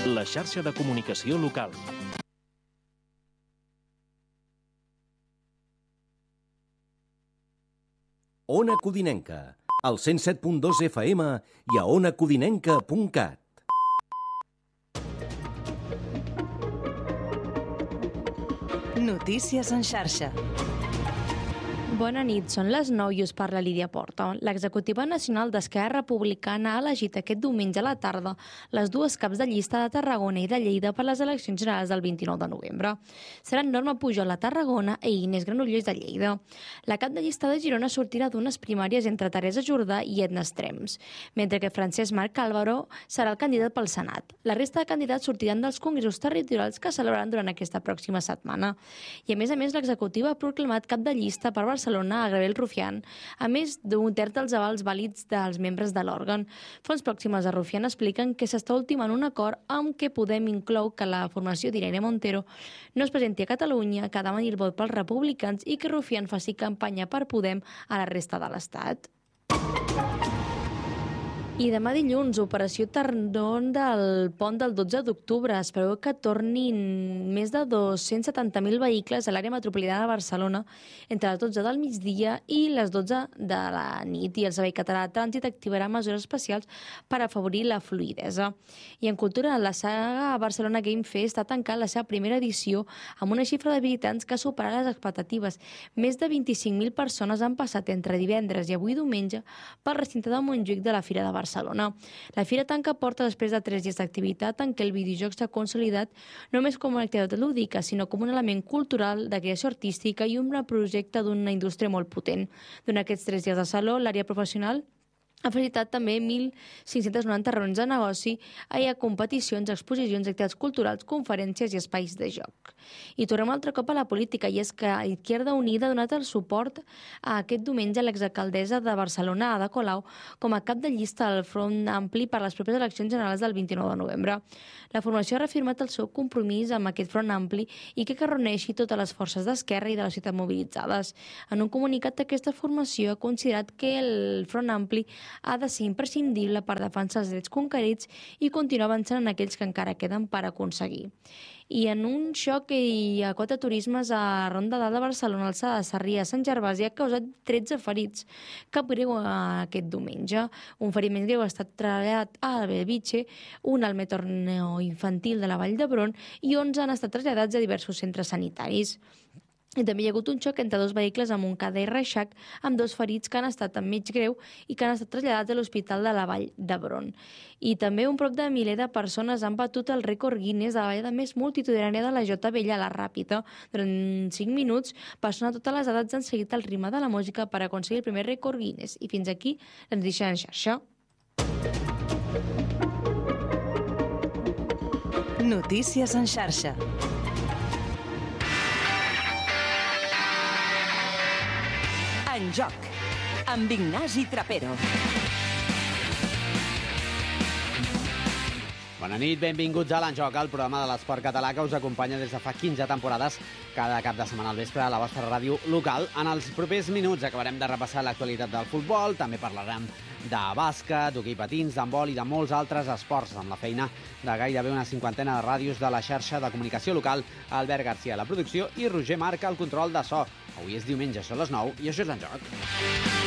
La xarxa de comunicació local. Ona Codinenca, al 107.2 FM i a onacodinenca.cat. Notícies en xarxa. Bona nit, són les 9 i us parla Lídia Porta. L'executiva nacional d'Esquerra Republicana ha elegit aquest diumenge a la tarda les dues caps de llista de Tarragona i de Lleida per les eleccions generals del 29 de novembre. Seran Norma Pujol a Tarragona i Inés Granollers de Lleida. La cap de llista de Girona sortirà d'unes primàries entre Teresa Jordà i Edna Estrems, mentre que Francesc Marc Álvaro serà el candidat pel Senat. La resta de candidats sortiran dels congressos territorials que celebraran durant aquesta pròxima setmana. I a més, l'executiva ha proclamat cap de llista per Barcelona a Gabriel Rufián, a més d'un terç dels avals vàlids dels membres de l'òrgan. Fonts pròximes a Rufián expliquen que s'està ultimant un acord amb què Podem inclou que la formació d'Irene Montero no es presenti a Catalunya, que demani el vot pels republicans i que Rufián faci campanya per Podem a la resta de l'Estat. I demà dilluns, operació Tardor del pont del 12 d'octubre. Es preveu que tornin més de 270.000 vehicles a l'àrea metropolitana de Barcelona entre les 12 del migdia i les 12 de la nit. I el Servei Català de Trànsit activarà mesures especials per afavorir la fluïdesa. I en cultura, la saga Barcelona Game Fest ha tancat la seva primera edició amb una xifra de visitants que ha superat les expectatives. Més de 25.000 persones han passat entre divendres i avui diumenge pel recinte de Montjuïc de la Fira de Barcelona. La fira tanca porta després de 3 dies d'activitat en què el videojoc s'ha consolidat només com una activitat lúdica, sinó com un element cultural, de creació artística i un projecte d'una indústria molt potent. Durant aquests 3 dies de saló, l'àrea professional ha facilitat també 1.590 reunions de negoci, hi ha competicions, exposicions, activitats culturals, conferències i espais de joc. I tornem altre cop a la política, i és que Izquierda Unida ha donat el suport a aquest diumenge a l'exalcaldessa de Barcelona, Ada Colau, com a cap de llista del Front Ampli per les properes eleccions generals del 29 de novembre. La formació ha reafirmat el seu compromís amb aquest Front Ampli i que reuneixi totes les forces d'esquerra i de la ciutat mobilitzades. En un comunicat, aquesta formació ha considerat que el Front Ampli ha de ser imprescindible per defensar els drets conquerits i continuar avançant en aquells que encara queden per aconseguir. I en un xoc a 4 turismes a Ronda Dalt de Barcelona, Alçada de Sarrià, Sant Gervasi, ha causat 13 ferits. Cap greu aquest diumenge. Un ferit més greu ha estat traslladat a Bellvitge, un al Materno Infantil de la Vall d'Hebron i 11 han estat traslladats a diversos centres sanitaris. I també hi ha hagut un xoc entre 2 vehicles amb un cadell reixac amb 2 ferits que han estat en mig greu i que han estat traslladats a l'Hospital de la Vall d'Hebron. I també un prop de miler de persones han batut el rècord Guinness de la ballada més multitudinària de la Jota Vella, la Ràpita. Durant 5 minuts, persones de totes les edats han seguit el ritme de la música per aconseguir el primer rècord Guinness. I fins aquí ens deixem en xarxa. Notícies en xarxa. En joc, amb Ignasi Trapero. Bona nit, benvinguts a l'Enjoc, el programa de l'esport català que us acompanya des de fa 15 temporades cada cap de setmana al vespre a la vostra ràdio local. En els propers minuts acabarem de repassar l'actualitat del futbol, també parlarem de bàsquet, d'hoquei patins, d'handbol i de molts altres esports, amb la feina de gairebé una 50ena de ràdios de la xarxa de comunicació local, Albert García a la producció i Roger Marc al control de so. Avui és diumenge, són les 9 i això és l'Enjoc.